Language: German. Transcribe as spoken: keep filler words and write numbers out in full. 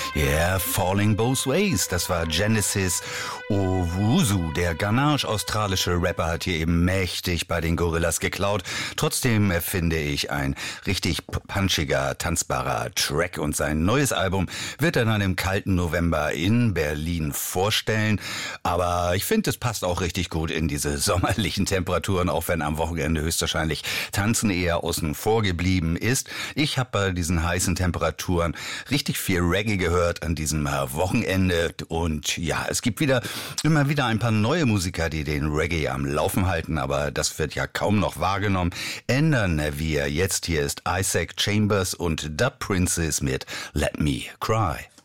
Yeah, Falling Both Ways, das war Genesis Owusu. Der Ghanaisch-australische Rapper hat hier eben mächtig bei den Gorillas geklaut. Trotzdem finde ich ein richtig punchiger, tanzbarer Track und sein neues Album wird er dann im kalten November in Berlin vorstellen. Aber ich finde, es passt auch richtig gut in diese sommerlichen Temperaturen, auch wenn am Wochenende höchstwahrscheinlich Tanzen eher außen vor geblieben ist. Ich habe bei diesen heißen Temperaturen richtig viel Reggae gehört an diesem Wochenende und ja, es gibt wieder immer wieder ein paar neue Musiker, die den Reggae am Laufen halten, aber das wird ja kaum noch wahrgenommen. Ändern wir jetzt. Hier ist Isaac Chambers und Dub Princess mit Let Me Cry.